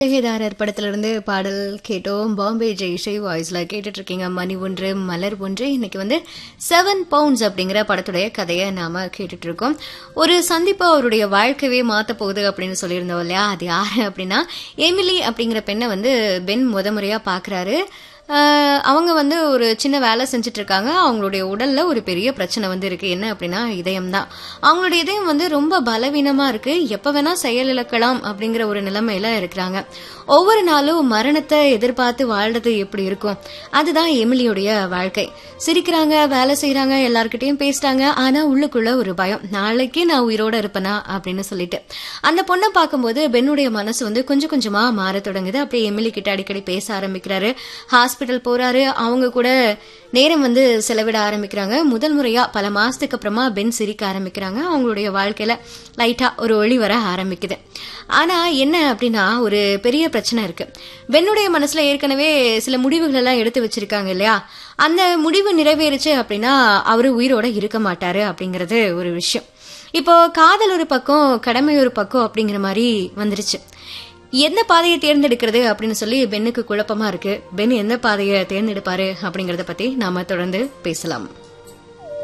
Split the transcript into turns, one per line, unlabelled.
அழகேதாரர் படத்திலிருந்து பாடல் கேட்டோம். பாம்பே ஜெய்ஸ்ரீ வாய்ஸ்ல கேட்டுட்டு இருக்கீங்க. மணி ஒன்று மலர் ஒன்று. இன்னைக்கு வந்து 7 பவுண்ட்ஸ் அப்படிங்கிற படத்துடைய கதையை நாம கேட்டுட்டு இருக்கோம். ஒரு சந்திப்பு அவருடைய வாழ்க்கையே மாத்த போகுது அப்படின்னு சொல்லியிருந்தோம் இல்லையா? அது யாரு அப்படின்னா எமிலி அப்படிங்கிற பெண்ணை வந்து பென் முறையா பாக்குறாரு. அவங்க வந்து ஒரு சின்ன வேலை செஞ்சுட்டு இருக்காங்க. அவங்களுடைய உடல்ல ஒரு பெரிய பிரச்சனை வந்து இருக்கு. என்ன அப்படின்னா இதயம் தான். அவங்களுடைய இதயம் வந்து ரொம்ப பலவீனமா இருக்கு. எப்ப வேணா செயலிழக்கலாம் அப்படிங்கிற ஒரு நிலைமையில இருக்கிறாங்க. ஒவ்வொரு நாளும் மரணத்தை எதிர்பார்த்து வாழ்றது எப்படி இருக்கும்? அதுதான் எமிலியுடைய வாழ்க்கை. சிரிக்கிறாங்க, வேலை செய்யறாங்க, எல்லார்கிட்டயும் பேசுறாங்க. ஆனா உள்ளுக்குள்ள ஒரு பயம், நாளைக்கு நான் உயிரோட இருப்பேனா அப்படின்னு சொல்லிட்டு. அந்த பொண்ணை பார்க்கும்போது பென்னுடைய மனசு வந்து கொஞ்சம் கொஞ்சமா மாற தொடங்குது. அப்படியே எமிலி கிட்ட அடிக்கடி பேச ஆரம்பிக்கிறாரு. ஹாஸ்பிட்டல் போறாரு. அவங்க கூட நேரம் வந்து செலவிட ஆரம்பிக்கிறாங்க. முதல் முறையா பல மாசத்துக்கு அப்புறமா பென் சிரிக்க ஆரம்பிக்கிறாங்க. அவங்களுடைய வாழ்க்கையில லைட்டா ஒரு ஒளி வர ஆரம்பிக்குது. ஆனா என்ன அப்படின்னா ஒரு பெரிய பிரச்சனை இருக்கு. பென்னுடைய மனசுல ஏற்கனவே சில முடிவுகள் எல்லாம் எடுத்து வச்சிருக்காங்க இல்லையா? அந்த முடிவு நிறைவேறுச்சு அப்படின்னா அவரு உயிரோட இருக்க மாட்டாரு அப்படிங்கறது ஒரு விஷயம். இப்போ காதல் ஒரு பக்கம், கடமை ஒரு பக்கம் அப்படிங்கிற மாதிரி வந்துருச்சு. எந்த பாதையை தேர்ந்தெடுக்கிறது அப்படின்னு சொல்லி பென்னுக்கு குழப்பமா இருக்கு. பென் எந்த பாதையை தேர்ந்தெடுப்பாரு அப்படிங்கறத பத்தி நாம தொடர்ந்து பேசலாம்.